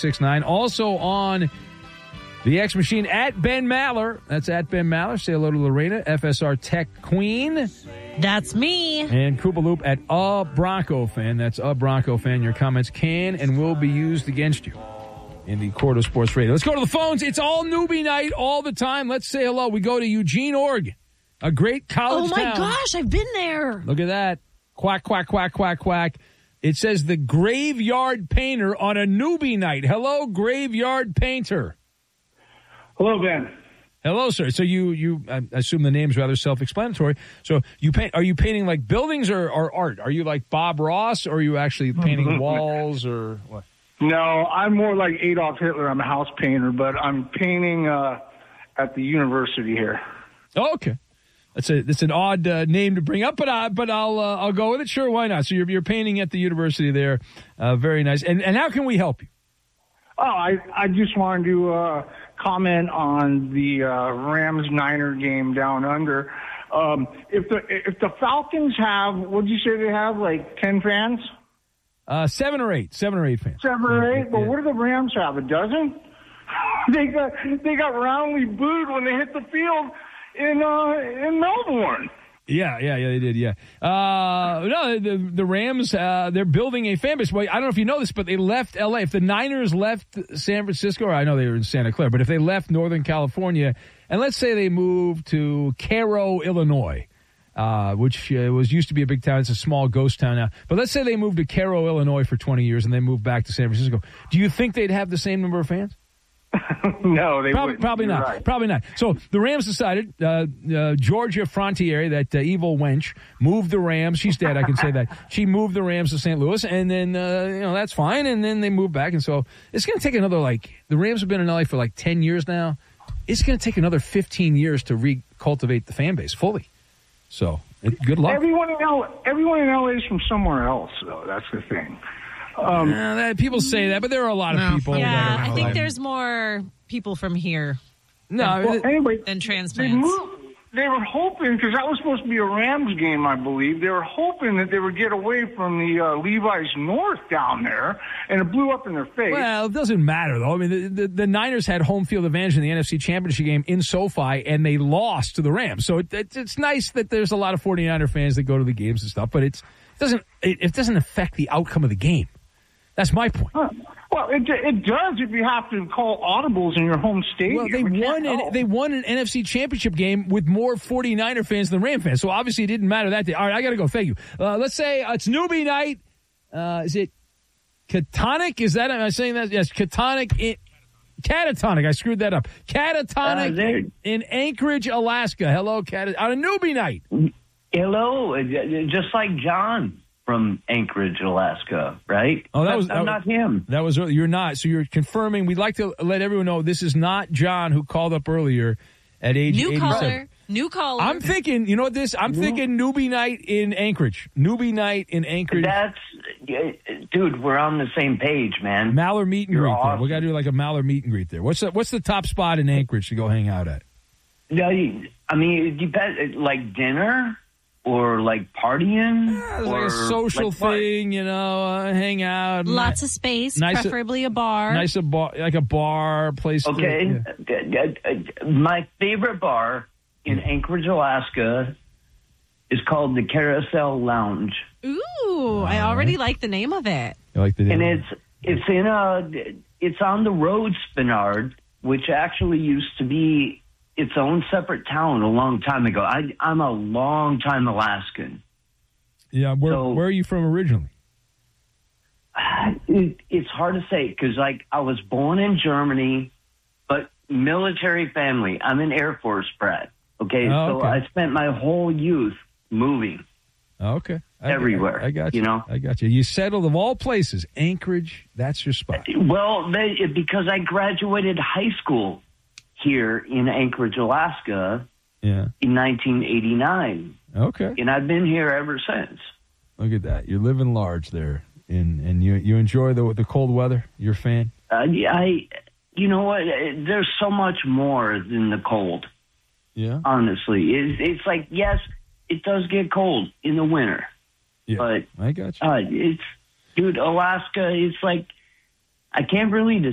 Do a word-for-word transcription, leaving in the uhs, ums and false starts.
six nine. Also on the X Machine at Ben Maller. That's at Ben Maller. Say hello to Lorena, F S R Tech Queen. That's me. And Koopa Loop at A Bronco Fan. That's A Bronco Fan. Your comments can and will be used against you in the Court of Sports Radio. Let's go to the phones. It's all newbie night all the time. Let's say hello. We go to Eugene, Oregon, a great college Oh, my town. gosh. I've been there. Look at that. Quack, quack, quack, quack, quack. It says the Graveyard Painter on a newbie night. Hello, Graveyard Painter. Hello, Ben. Hello, sir. So you, you I assume the name's rather self-explanatory. So you paint? Are you painting like buildings or, or art? Are you like Bob Ross, or are you actually painting walls or what? No, I'm more like Adolf Hitler. I'm a house painter, but I'm painting uh, at the university here. Oh, okay. That's a that's an odd uh, name to bring up, but I, but I'll uh, I'll go with it. Sure, why not? So you're you're painting at the university there. Uh, very nice. And and how can we help you? Oh, I I just wanted to uh, comment on the uh, Rams Niner game down under. Um, if the if the Falcons have, what did you say they have, like ten fans? Uh, seven or eight, seven or eight fans. Seven or eight. But Yeah. what do the Rams have? A dozen? they got they got roundly booed when they hit the field in uh, in Melbourne. Yeah, yeah, yeah, they did, yeah. Uh, no, the the Rams, uh, they're building a fan base. Well, I don't know if you know this, but they left L A. If the Niners left San Francisco, or I know they were in Santa Clara, but if they left Northern California, and let's say they moved to Cairo, Illinois, uh, which uh, was used to be a big town. It's a small ghost town now. But let's say they moved to Cairo, Illinois for twenty years, and they moved back to San Francisco. Do you think they'd have the same number of fans? No, they Probably, wouldn't. probably You're not. right. Probably not. So the Rams decided, uh, uh, Georgia Frontiere, that uh, evil wench, moved the Rams. She's dead, I can say that. She moved the Rams to Saint Louis, and then, uh, you know, that's fine. And then they moved back. And so it's going to take another, like, the Rams have been in L A for like ten years now. It's going to take another fifteen years to recultivate the fan base fully. So it, good luck. Everyone in L A, everyone in L A is from somewhere else, though. That's the thing. Um, Uh, that, people say that, but there are a lot of No. people. Yeah, that are I think like- there's more people from here No, well, it- anyway, than they transplants. moved. They were hoping, because that was supposed to be a Rams game, I believe. They were hoping that they would get away from the uh, Levi's North down there, and it blew up in their face. Well, it doesn't matter, though. I mean, the, the, the Niners had home field advantage in the N F C Championship game in SoFi, and they lost to the Rams. So it, it, it's nice that there's a lot of 49er fans that go to the games and stuff, but it's, it doesn't it, it doesn't affect the outcome of the game. That's my point. Huh. Well, it it does if you have to call audibles in your home stadium. Well, they We can't won. An, know. they won an N F C Championship game with more 49er fans than Ram fans. So obviously, it didn't matter that day. All right, I got to go. Thank you. Uh, let's say uh, it's newbie night. Uh, is it Catonic? Is that am I saying that? Yes, Catonic. In, Catatonic. I screwed that up. Catatonic Uh, there- in Anchorage, Alaska. Hello, Cat. On a newbie night. Hello, uh, just like John from Anchorage, Alaska, right? Oh, that was- I'm that not him. That was early. You're not. So you're confirming. We'd like to let everyone know this is not John who called up earlier at age New eighty-seven. caller. New caller. I'm thinking, you know what this? I'm thinking newbie night in Anchorage. Newbie night in Anchorage. That's, uh, dude, we're on the same page, man. Maller meet and You're greet there. awesome. We got to do like a Maller meet and greet there. What's the, what's the top spot in Anchorage to go hang out at? Yeah, you- I mean, it depends, like dinner or like partying? Yeah, it's or like a social like what? thing, you know, uh, hang out. Lots Ni- of space, nice- preferably a bar. Nice a bar, like a bar place. to- Okay. yeah. Uh, uh, My favorite bar in Anchorage, Alaska is called the Carousel Lounge. Ooh, I already like the name of it. You like the And it's it's in a it's on the road Spinard, which actually used to be its own separate town a long time ago. I, I'm a long time Alaskan. yeah. Where, so- where are you from originally? It, it's hard to say because like I was born in Germany, but military family. I'm an Air Force brat. Okay, Oh, so okay. I spent my whole youth moving. Oh, okay. I, Everywhere, I, I got you. you know? I got you. You settled of all places, Anchorage. That's your spot. Well, they, because I graduated high school here in Anchorage, Alaska Yeah. in nineteen eighty-nine, Okay. and I've been here ever since. Look at that. You're living large there, and and you you enjoy the the cold weather. You're a fan. Uh, yeah, I, you know what? There's so much more than the cold. Yeah. Honestly, it's, it's like yes, it does get cold in the winter, Yeah. but I got you. uh, it's dude, Alaska. It's like I can't really